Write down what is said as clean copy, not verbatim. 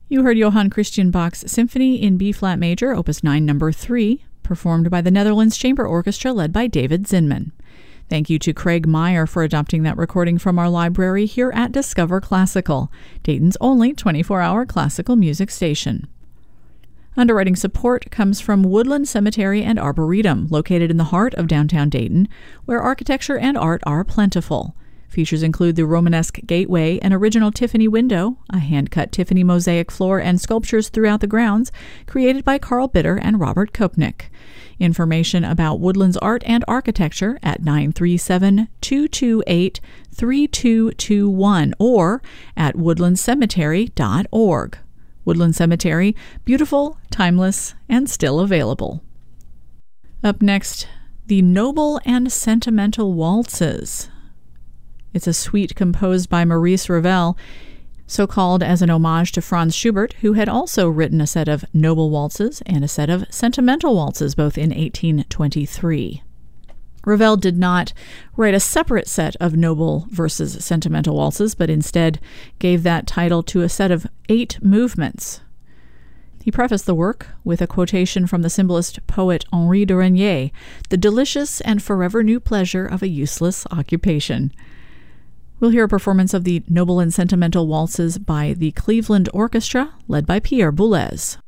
You heard Johann Christian Bach's Symphony in B-flat major, Opus 9, number 3, performed by the Netherlands Chamber Orchestra led by David Zinman. Thank you to Craig Meyer for adopting that recording from our library here at Discover Classical, Dayton's only 24-hour classical music station. Underwriting support comes from Woodland Cemetery and Arboretum, located in the heart of downtown Dayton, where architecture and art are plentiful. Features include the Romanesque gateway, an original Tiffany window, a hand-cut Tiffany mosaic floor, and sculptures throughout the grounds created by Carl Bitter and Robert Kopnick. Information about Woodland's art and architecture at 937-228-3221 or at woodlandcemetery.org. Woodland Cemetery, beautiful, timeless, and still available. Up next, the Noble and Sentimental Waltzes. It's a suite composed by Maurice Ravel, so called as an homage to Franz Schubert, who had also written a set of noble waltzes and a set of sentimental waltzes, both in 1823. Ravel did not write a separate set of noble versus sentimental waltzes, but instead gave that title to a set of 8 movements. He prefaced the work with a quotation from the symbolist poet Henri de Regnier, "The delicious and forever new pleasure of a useless occupation." We'll hear a performance of the Noble and Sentimental Waltzes by the Cleveland Orchestra, led by Pierre Boulez.